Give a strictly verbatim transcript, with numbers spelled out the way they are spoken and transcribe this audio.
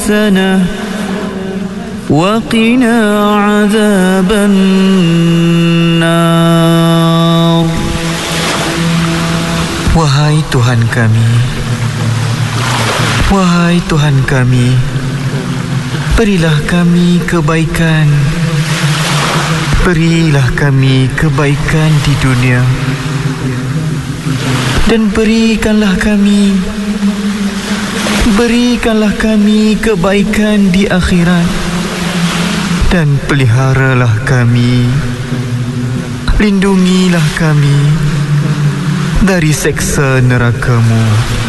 حسنة وقنا عذاب النار. Wahai Tuhan kami, wahai Tuhan kami, berilah kami kebaikan. Berilah kami kebaikan di dunia, dan berikanlah kami Berikanlah kami kebaikan di akhirat, dan peliharalah kami, lindungilah kami dari seksa neraka-Mu.